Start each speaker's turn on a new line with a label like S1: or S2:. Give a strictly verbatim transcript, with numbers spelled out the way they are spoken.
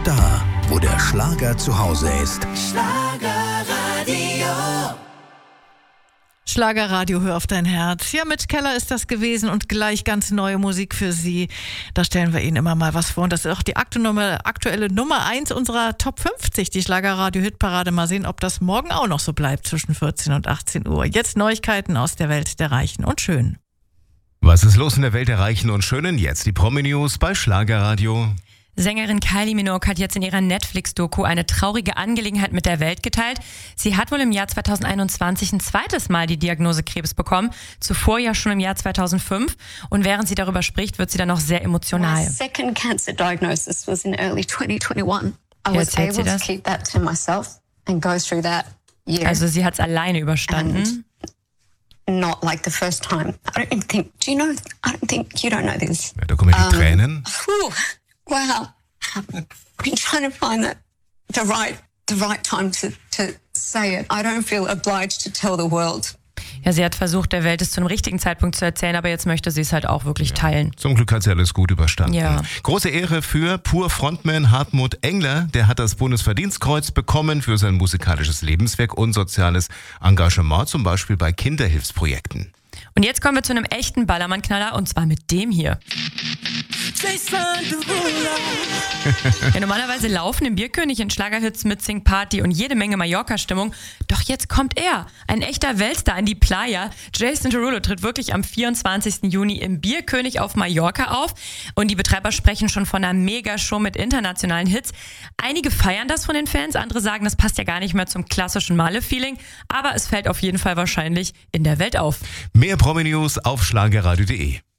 S1: Da, wo der Schlager zu Hause ist.
S2: Schlagerradio.
S3: Schlagerradio, hör auf dein Herz. Ja, Mitch Keller ist das gewesen und gleich ganz neue Musik für Sie. Da stellen wir Ihnen immer mal was vor. Und das ist auch die aktuelle Nummer eins unserer Top fünfzig, die Schlagerradio-Hitparade. Mal sehen, ob das morgen auch noch so bleibt zwischen vierzehn und achtzehn Uhr. Jetzt Neuigkeiten aus der Welt der Reichen und Schönen.
S4: Was ist los in der Welt der Reichen und Schönen? Jetzt die Promi-News bei Schlagerradio.
S5: Sängerin Kylie Minogue hat jetzt in ihrer Netflix-Doku eine traurige Angelegenheit mit der Welt geteilt. Sie hat wohl im Jahr zweitausendeinundzwanzig ein zweites Mal die Diagnose Krebs bekommen, zuvor ja schon im Jahr zweitausendfünf. Und während sie darüber spricht, wird sie dann noch sehr emotional.
S6: My second cancer diagnosis was in early twenty twenty-one. I was
S5: Erzählt sie
S6: able to
S5: das?
S6: keep that to myself and go through that year.
S5: Also sie hat es alleine überstanden.
S6: Not like the first time. I don't think, do you know, I don't think, you don't know this.
S4: Ja, da kommen die
S6: Um,
S4: Tränen.
S6: Whew, wow. I've been trying to find that, the right, the right time to, to say it. I don't feel obliged to tell the world.
S5: Ja, sie hat versucht, der Welt es zu einem richtigen Zeitpunkt zu erzählen, aber jetzt möchte sie es halt auch wirklich teilen.
S4: Zum Glück hat sie alles gut überstanden.
S5: Ja.
S4: Große Ehre für Pur-Frontman Hartmut Engler. Der hat das Bundesverdienstkreuz bekommen für sein musikalisches Lebenswerk und soziales Engagement, zum Beispiel bei Kinderhilfsprojekten.
S5: Und jetzt kommen wir zu einem echten Ballermann-Knaller, und zwar mit dem hier. Ja, normalerweise laufen im Bierkönig in Schlagerhits mit Sing Party und jede Menge Mallorca-Stimmung. Doch jetzt kommt er, ein echter Weltstar in die Playa. Jason Derulo tritt wirklich am vierundzwanzigsten Juni im Bierkönig auf Mallorca auf. Und die Betreiber sprechen schon von einer Mega-Show mit internationalen Hits. Einige feiern das von den Fans, andere sagen, das passt ja gar nicht mehr zum klassischen Malle-Feeling. Aber es fällt auf jeden Fall wahrscheinlich in der Welt auf.
S4: Mehr Promi-News auf schlagerradio punkt de.